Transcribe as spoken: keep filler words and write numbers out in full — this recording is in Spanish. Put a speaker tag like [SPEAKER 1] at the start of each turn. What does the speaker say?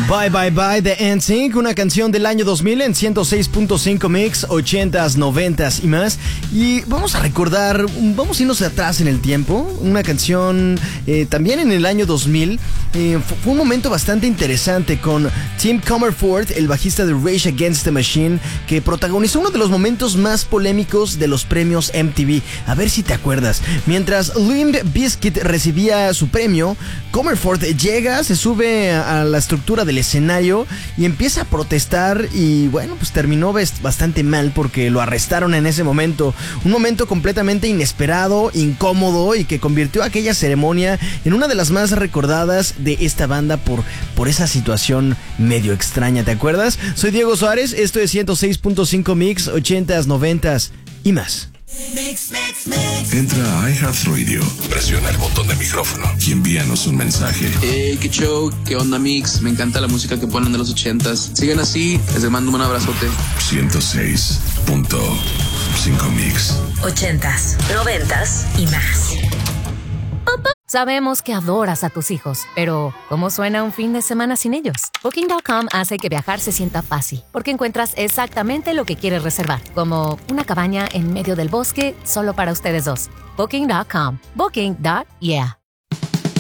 [SPEAKER 1] Bye Bye Bye de N Sync, una canción del año dos mil en ciento seis punto cinco Mix, ochentas, noventas y más. Y vamos a recordar, vamos a irnos atrás en el tiempo, una canción eh, también en el año dos mil. Eh, fue un momento bastante interesante con Tim Comerford, el bajista de Rage Against the Machine, que protagonizó uno de los momentos más polémicos de los premios M T V. A ver si te acuerdas. Mientras Limp Bizkit recibía su premio, Comerford llega, se sube a la estructura del escenario y empieza a protestar y bueno, pues terminó bastante mal porque lo arrestaron en ese momento. Un momento completamente inesperado, incómodo y que convirtió aquella ceremonia en una de las más recordadas de esta banda por, por esa situación medio extraña, ¿te acuerdas? Soy Diego Suárez, esto es ciento seis punto cinco Mix, ochentas, noventas y más.
[SPEAKER 2] Mix, mix, mix. Entra a iHeartRadio, presiona el botón de micrófono y envíanos un mensaje.
[SPEAKER 3] Hey, qué show, qué onda Mix, me encanta la música que ponen de los ochentas. Sigan así, les mando un abrazote.
[SPEAKER 2] ciento seis punto cinco Mix.
[SPEAKER 4] Ochentas, noventas y más.
[SPEAKER 5] Sabemos que adoras a tus hijos, pero ¿cómo suena un fin de semana sin ellos? Booking punto com hace que viajar se sienta fácil, porque encuentras exactamente lo que quieres reservar, como una cabaña en medio del bosque solo para ustedes dos. Booking punto com. Booking. Yeah.